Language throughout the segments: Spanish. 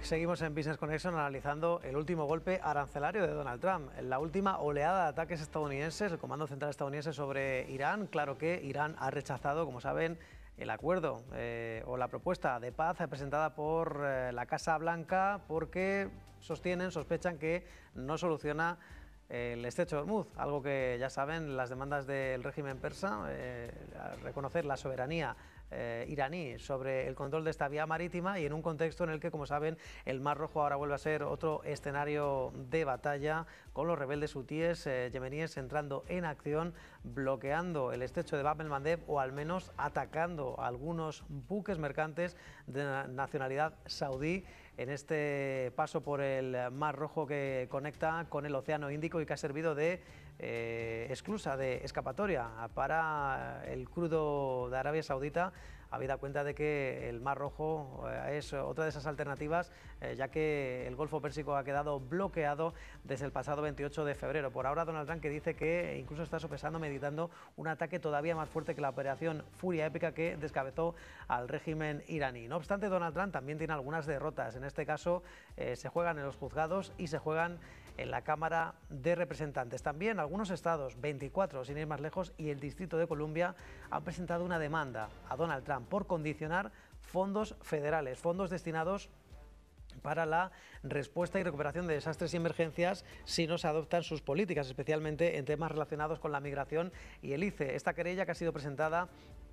Seguimos en Business Connection analizando el último golpe arancelario de Donald Trump, la última oleada de ataques estadounidenses, el Comando Central estadounidense sobre Irán. Claro que Irán ha rechazado, como saben, el acuerdo o la propuesta de paz presentada por la Casa Blanca porque sospechan que no soluciona el estrecho de Hormuz, algo que ya saben las demandas del régimen persa, reconocer la soberanía iraní sobre el control de esta vía marítima y en un contexto en el que, como saben, el Mar Rojo ahora vuelve a ser otro escenario de batalla con los rebeldes hutíes yemeníes entrando en acción, bloqueando el estrecho de Bab el-Mandeb o al menos atacando a algunos buques mercantes de nacionalidad saudí en este paso por el Mar Rojo que conecta con el Océano Índico y que ha servido de esclusa, de escapatoria para el crudo de Arabia Saudita, habida cuenta de que el Mar Rojo es otra de esas alternativas, ya que el Golfo Pérsico ha quedado bloqueado desde el pasado 28 de febrero. Por ahora, Donald Trump que dice que incluso está sopesando, meditando un ataque todavía más fuerte que la operación Furia Épica que descabezó al régimen iraní. No obstante, Donald Trump también tiene algunas derrotas. En este caso, se juegan en los juzgados y se juegan en la Cámara de Representantes. También algunos estados, 24 sin ir más lejos, y el Distrito de Columbia han presentado una demanda a Donald Trump por condicionar fondos federales, fondos destinados para la respuesta y recuperación de desastres y emergencias si no se adoptan sus políticas, especialmente en temas relacionados con la migración y el ICE. Esta querella que ha sido presentada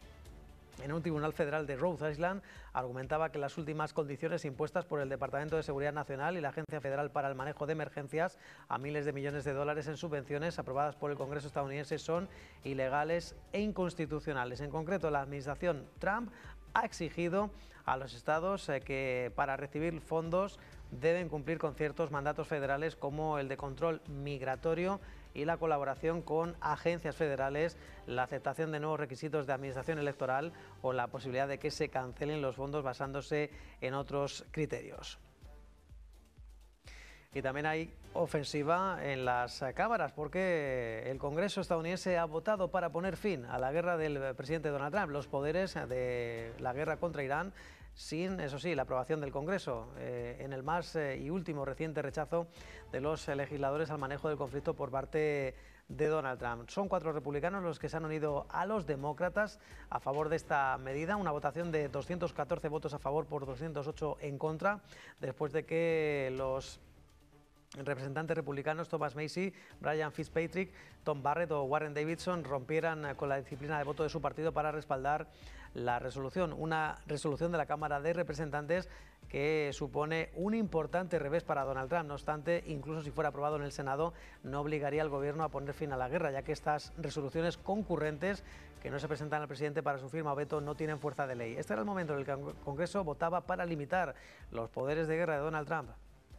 en un tribunal federal de Rhode Island argumentaba que las últimas condiciones impuestas por el Departamento de Seguridad Nacional y la Agencia Federal para el Manejo de Emergencias a miles de millones de dólares en subvenciones aprobadas por el Congreso estadounidense son ilegales e inconstitucionales. En concreto, la administración Trump ha exigido a los estados que para recibir fondos deben cumplir con ciertos mandatos federales como el de control migratorio y la colaboración con agencias federales, la aceptación de nuevos requisitos de administración electoral o la posibilidad de que se cancelen los fondos basándose en otros criterios. Y también hay ofensiva en las cámaras porque el Congreso estadounidense ha votado para poner fin a la guerra del presidente Donald Trump, los poderes de la guerra contra Irán, sin, eso sí, la aprobación del Congreso, en el más y último reciente rechazo de los legisladores al manejo del conflicto por parte de Donald Trump. Son 4 republicanos los que se han unido a los demócratas a favor de esta medida, una votación de 214 votos a favor por 208 en contra, después de que los representantes republicanos Thomas Massie, Brian Fitzpatrick, Tom Barrett o Warren Davidson rompieran con la disciplina de voto de su partido para respaldar la resolución, una resolución de la Cámara de Representantes que supone un importante revés para Donald Trump. No obstante, incluso si fuera aprobado en el Senado, no obligaría al gobierno a poner fin a la guerra, ya que estas resoluciones concurrentes que no se presentan al presidente para su firma o veto no tienen fuerza de ley. Este era el momento en el que el Congreso votaba para limitar los poderes de guerra de Donald Trump.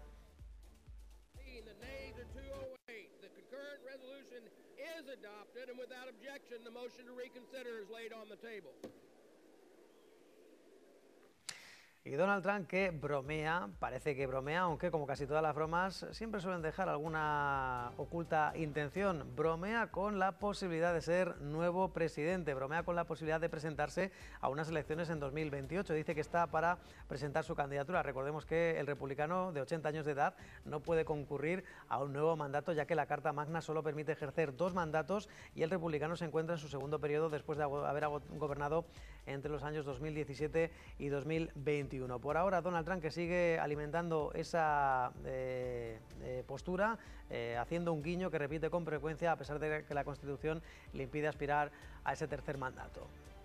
Adopted, and without objection, the motion to reconsider is laid on the table. Y Donald Trump que bromea, parece que bromea, aunque como casi todas las bromas siempre suelen dejar alguna oculta intención. Bromea con la posibilidad de ser nuevo presidente, bromea con la posibilidad de presentarse a unas elecciones en 2028. Dice que está para presentar su candidatura. Recordemos que el republicano de 80 años de edad no puede concurrir a un nuevo mandato, ya que la Carta Magna solo permite ejercer 2 mandatos y el republicano se encuentra en su segundo periodo después de haber gobernado entre los años 2017 y 2021. Por ahora, Donald Trump que sigue alimentando esa postura, haciendo un guiño que repite con frecuencia a pesar de que la Constitución le impide aspirar a ese tercer mandato.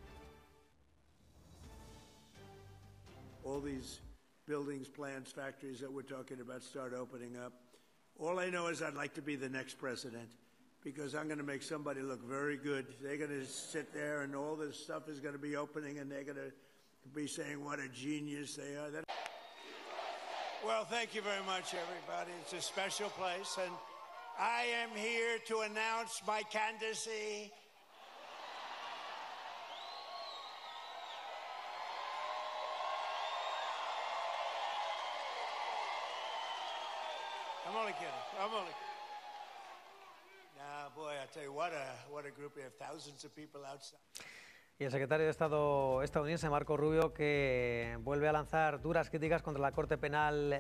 All these buildings, plants, factories that we're talking about start opening up. All I know is I'd like to be the next president because I'm going to make somebody look very good. They're going to sit there and all this stuff is going to be opening and they're going to be saying what a genius they are. Well, thank you very much, everybody. It's a special place, and I am here to announce my candidacy. I'm only kidding. I'm only kidding. Nah, boy, I tell you what a group. We have thousands of people outside. Y el secretario de Estado estadounidense, Marco Rubio, que vuelve a lanzar duras críticas contra la Corte Penal